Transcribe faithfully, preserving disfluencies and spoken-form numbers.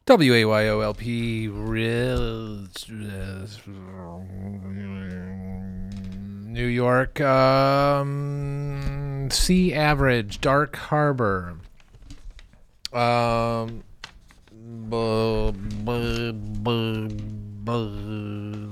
W A Y O L P, New York, um, Sea Average, Dark Harbor, um, bu- bu- bu- bu-